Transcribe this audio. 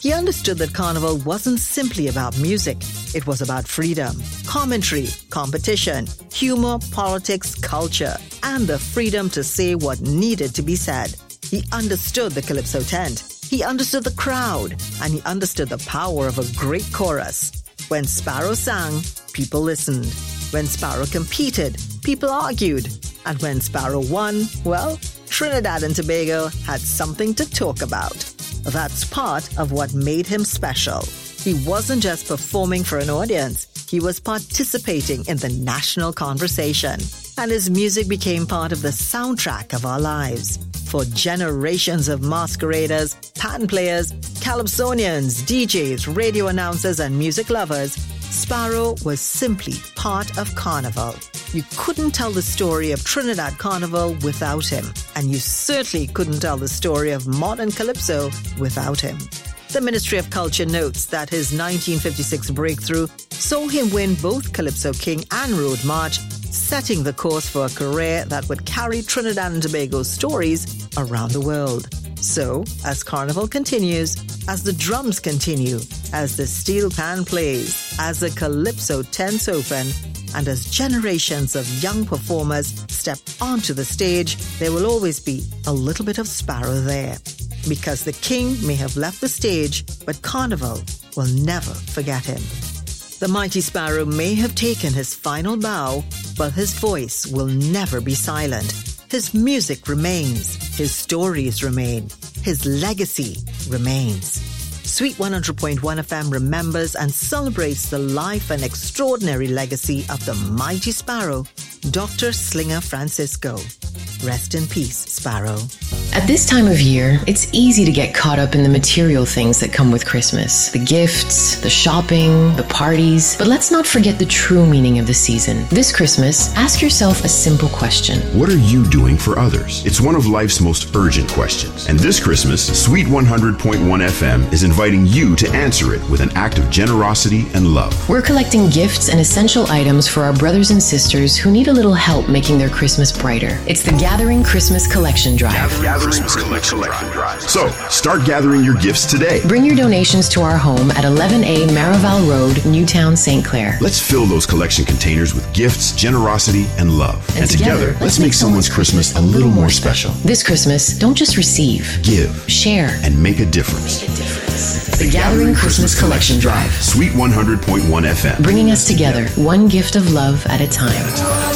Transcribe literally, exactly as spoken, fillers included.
He understood that Carnival wasn't simply about music. It was about freedom, commentary, competition, humor, politics, culture, and the freedom to say what needed to be said. He understood the Calypso tent. He understood the crowd, and he understood the power of a great chorus. When Sparrow sang, people listened. When Sparrow competed, people argued. And when Sparrow won, well, Trinidad and Tobago had something to talk about. That's part of what made him special. He wasn't just performing for an audience. He was participating in the national conversation. And his music became part of the soundtrack of our lives. For generations of masqueraders, pan players, calypsonians, D Js, radio announcers, and music lovers, Sparrow was simply part of Carnival. You couldn't tell the story of Trinidad Carnival without him, and you certainly couldn't tell the story of modern Calypso without him. The Ministry of Culture notes that his nineteen fifty-six breakthrough saw him win both Calypso King and Road March, setting the course for a career that would carry Trinidad and Tobago's stories around the world. So, as Carnival continues, as the drums continue, as the steel pan plays, as the Calypso tents open, and as generations of young performers step onto the stage, there will always be a little bit of Sparrow there. Because the king may have left the stage, but Carnival will never forget him. The mighty Sparrow may have taken his final bow, but his voice will never be silent. His music remains, his stories remain, his legacy remains. Sweet one hundred point one F M remembers and celebrates the life and extraordinary legacy of the mighty Sparrow, Doctor Slinger Francisco. Rest in peace, Sparrow. At this time of year, it's easy to get caught up in the material things that come with Christmas. The gifts, the shopping, the parties. But let's not forget the true meaning of the season. This Christmas, ask yourself a simple question. What are you doing for others? It's one of life's most urgent questions. And this Christmas, Sweet one hundred point one F M is inviting you to answer it with an act of generosity and love. We're collecting gifts and essential items for our brothers and sisters who need a little help making their Christmas brighter. It's the Gathering Christmas Collection Drive. Gathering Christmas Collection Drive. So, start gathering your gifts today. Bring your donations to our home at eleven A Marival Road, Newtown, Saint Clair. Let's fill those collection containers with gifts, generosity, and love. And, and together, together, let's make someone's Christmas a little more special. This Christmas, don't just receive. Give. Share. And make a difference. Make a difference. The, the Gathering Christmas Collection Drive. Sweet one hundred point one F M. Bringing us together, one gift of love at a time.